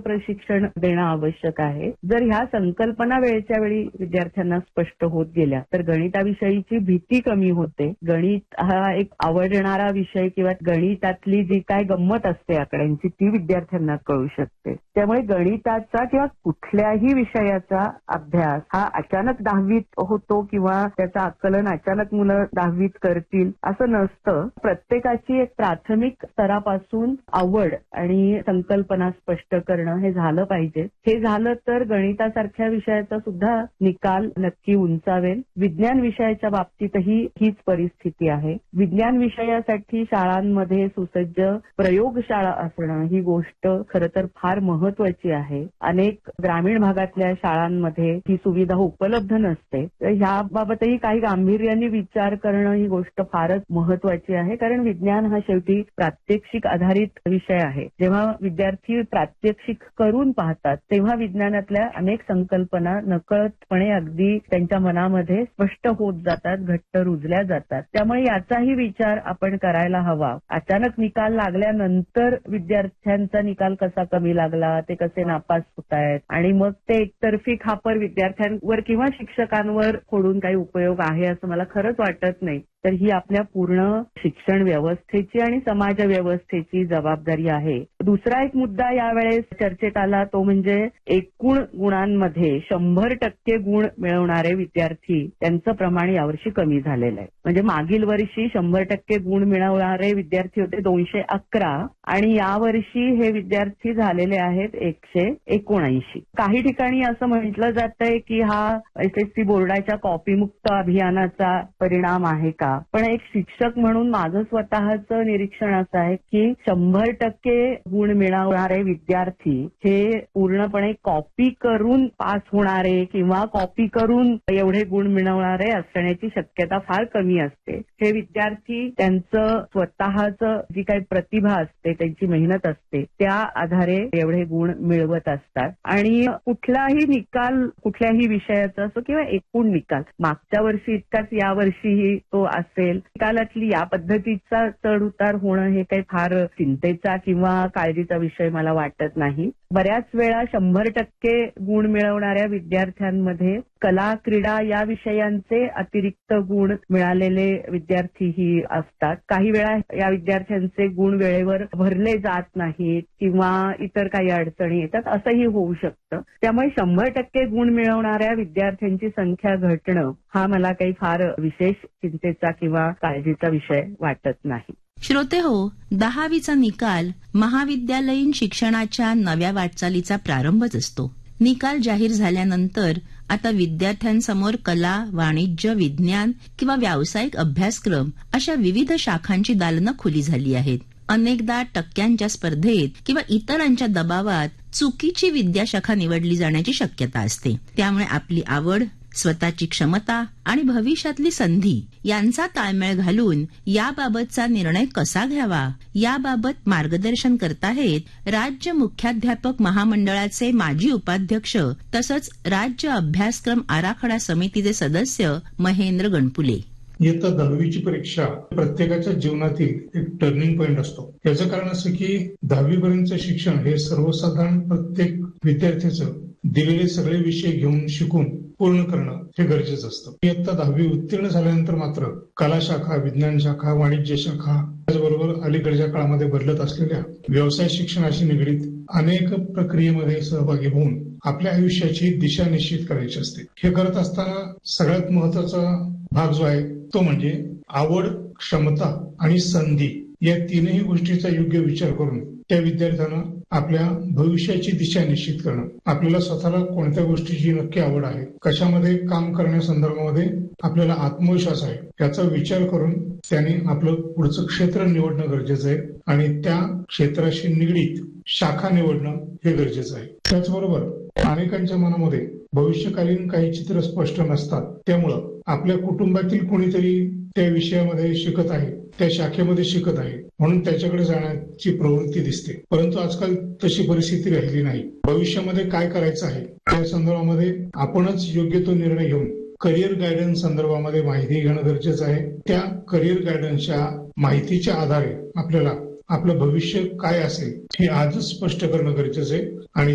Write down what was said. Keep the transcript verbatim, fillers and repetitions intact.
प्रशिक्षण देणं आवश्यक आहे. जर ह्या संकल्पना वेळच्या वेळी विद्यार्थ्यांना स्पष्ट होत गेल्या तर गणिताविषयीची भीती कमी होते. गणित हा एक आवडणारा विषय किंवा गणितातली जी काय गंमत असते आकड्यांची ती विद्यार्थ्यांना कळू शकते. त्यामुळे गणिताचा किंवा कुठल्याही विषयाचा अभ्यास हा अचानक दहावीत होतो किंवा त्याचं आकलन अचानक मुलं दहावीत करतील असं नसतं. प्रत्येकाची एक प्राथमिक स्तरापासून आवड आणि संकल्पना स्पष्ट करणं हे झालं पाहिजे. हे झालं तर गणितासारख्या विषयाचा सुद्धा निकाल नक्की उंचावेल. विज्ञान विषयाच्या बाबतीतही हीच परिस्थिती आहे. विज्ञान विषयासाठी शाळांमध्ये सुसज्ज प्रयोगशाळा असणं ही गोष्ट खरं तर फार महत्वाची आहे. अनेक ग्रामीण भागातल्या शाळांमध्ये ही सुविधा उपलब्ध नसते. तर ह्याबाबतही काही गांभीर्याने विचार करणं ही गोष्ट फारच महत्वाची आहे. कारण विज्ञान हा शेवटी प्रात्यक्षिक आधारित विषय आहे. जेव्हा विद्यार्थी प्रात्यक्षिक करून पाहतात तेव्हा विज्ञानातल्या अनेक संकल्पना नकळतपणे अगदी त्यांच्या मनामध्ये स्पष्ट होत जातात, घट्ट रुजल्या जातात. त्यामुळे याचाही विचार आपण करायला हवा. अचानक निकाल लागल्यानंतर विद्यार्थ्यांचा निकाल कसा कमी लागला, ते कसे नापास होत आहेत आणि मग ते एकतर्फी खापर विद्यार्थ्यांवर किंवा शिक्षकांवर फोडून काही उपयोग आहे असं मला खरंच वाटत नाही. तर ही आपल्या पूर्ण शिक्षण व्यवस्थेची आणि समाज व्यवस्थेची जबाबदारी आहे. दुसरा एक मुद्दा यावेळेस चर्चेत आला तो म्हणजे एकूण गुणांमध्ये शंभर टक्के गुण मिळवणारे विद्यार्थी त्यांचं प्रमाण यावर्षी कमी झालेलं आहे. म्हणजे मागील वर्षी शंभर टक्के गुण मिळवणारे विद्यार्थी होते दोनशे अकरा आणि यावर्षी हे विद्यार्थी झालेले आहेत एकशे एकोणऐंशी. काही ठिकाणी असं म्हटलं जातंय की हा एसएससी बोर्डाच्या कॉपीमुक्त अभियानाचा परिणाम आहे का? पण एक शिक्षक म्हणून माझं स्वतःचं निरीक्षण असं आहे की शंभर टक्के गुण मिळवणारे विद्यार्थी हे पूर्णपणे कॉपी करून पास होणारे किंवा कॉपी करून एवढे गुण मिळवणारे असण्याची शक्यता फार कमी असते. हे विद्यार्थी त्यांचं स्वतःचं जी काही प्रतिभा असते, त्यांची मेहनत असते त्या आधारे एवढे गुण मिळवत असतात. आणि कुठलाही निकाल कुठल्याही विषयाचा असो किंवा एकूण निकाल मागच्या वर्षी इतकाच यावर्षीही तो असेल, निकालातली या पद्धतीचा चढ उतार होणं हे काही फार चिंतेचा किंवा काळजीचा विषय मला वाटत नाही. बऱ्याच वेळा शंभर टक्के गुण मिळवणाऱ्या विद्यार्थ्यांमध्ये कला, क्रीडा या विषयांचे अतिरिक्त गुण मिळालेले विद्यार्थीही असतात. काही वेळा या विद्यार्थ्यांचे गुण वेळेवर भरले जात नाहीत किंवा इतर काही अडचणी येतात, असंही होऊ शकतं. त्यामुळे शंभर टक्के गुण मिळवणाऱ्या विद्यार्थ्यांची संख्या घटणं हा मला काही फार विशेष चिंतेचा किंवा काळजीचा विषय वाटत नाही. श्रोते हो, दहावीचा निकाल महाविद्यालयीन शिक्षणाच्या नव्या वाटचालीचा प्रारंभच असतो. निकाल जाहीर झाल्यानंतर आता विद्यार्थ्यांसमोर कला, वाणिज्य, विज्ञान किंवा व्यावसायिक अभ्यासक्रम अशा विविध शाखांची दालनं खुली झाली आहेत. अनेकदा टक्क्यांच्या स्पर्धेत किंवा इतरांच्या दबावात चुकीची विद्याशाखा निवडली जाण्याची शक्यता असते. त्यामुळे आपली आवड, स्वतःची क्षमता आणि भविष्यातली संधी यांचा ताळमेळ घालून याबाबतचा निर्णय कसा घ्यावा याबाबत मार्गदर्शन करताहेत राज्य मुख्याध्यापक महामंडळाचे माजी उपाध्यक्ष तसंच राज्य अभ्यासक्रम आराखडा समितीचे सदस्य महेंद्र गणपुले. इयत्ता दहावीची परीक्षा प्रत्येकाच्या जीवनातील एक टर्निंग पॉइंट असतो. याचं कारण असं की दहावी पर्यंतचं शिक्षण हे सर्वसाधारण प्रत्येक विद्यार्थ्याचं दिलेले सगळे विषय घेऊन शिकून पूर्ण करणं हे गरजेचं असतं. इयत्ता दहावी उत्तीर्ण झाल्यानंतर मात्र कला शाखा, विज्ञान शाखा, वाणिज्य शाखा त्याचबरोबर अलीकडच्या काळामध्ये बदलत असलेल्या व्यवसाय शिक्षणाशी निगडीत अनेक प्रक्रियेमध्ये सहभागी होऊन आपल्या आयुष्याची दिशा निश्चित करायची असते. हे करत असताना सगळ्यात महत्वाचा भाग जो आहे तो म्हणजे आवड, क्षमता आणि संधी या तीनही गोष्टीचा योग्य विचार करून त्या विद्यार्थ्यांना आपल्या भविष्याची दिशा निश्चित करणं. आपल्याला स्वतःला कोणत्या गोष्टीची नक्की आवड आहे, कशामध्ये काम करण्यासंदर्भामध्ये आपल्याला आत्मविश्वास आहे याचा विचार करून त्याने आपलं पुढचं क्षेत्र निवडणं गरजेचं आहे आणि त्या क्षेत्राशी निगडीत शाखा निवडणं हे गरजेचं आहे. त्याचबरोबर अनेकांच्या मनामध्ये भविष्यकालीन काही चित्र स्पष्ट नसतात. त्यामुळं आपल्या कुटुंबातील कोणीतरी त्या विषयामध्ये शिकत आहे, त्या शाखेमध्ये शिकत आहे म्हणून त्याच्याकडे जाण्याची प्रवृत्ती दिसते. परंतु आजकाल तशी परिस्थिती राहिली नाही. भविष्यामध्ये काय करायचं आहे त्या संदर्भामध्ये आपणच योग्य तो निर्णय घेऊन करिअर गायडन्स संदर्भामध्ये माहिती घेणं गरजेचं आहे. त्या करिअर गायडन्सच्या माहितीच्या आधारे आपल्याला आपलं भविष्य काय असेल हे आजच स्पष्ट करणं गरजेचं आहे आणि